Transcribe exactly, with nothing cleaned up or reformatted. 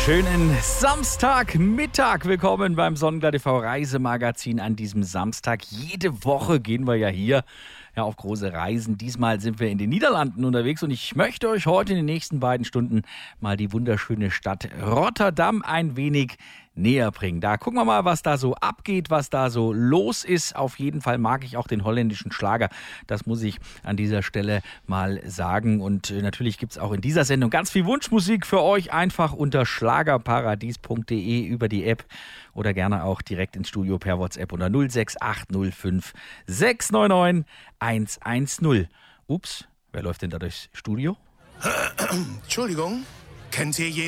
Schönen Samstagmittag. Willkommen beim Sonnenglad T V Reisemagazin an diesem Samstag. Jede Woche gehen wir ja hier ja, auf große Reisen. Diesmal sind wir in den Niederlanden unterwegs und ich möchte euch heute in den nächsten beiden Stunden mal die wunderschöne Stadt Rotterdam ein wenig näher bringen. Da gucken wir mal, was da so abgeht, was da so los ist. Auf jeden Fall mag ich auch den holländischen Schlager. Das muss ich an dieser Stelle mal sagen. Und natürlich gibt es auch in dieser Sendung ganz viel Wunschmusik für euch. Einfach unter schlagerparadies punkt de über die App oder gerne auch direkt ins Studio per WhatsApp unter null sechs acht null fünf sechs neun neun eins eins null. Ups, wer läuft denn da durchs Studio? Entschuldigung, kennt ihr jemanden?